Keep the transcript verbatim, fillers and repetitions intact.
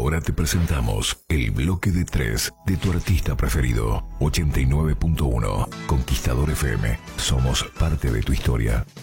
Ahora te presentamos el bloque de tres de tu artista preferido. ochenta y nueve punto uno Conquistador F M. Somos parte de tu historia.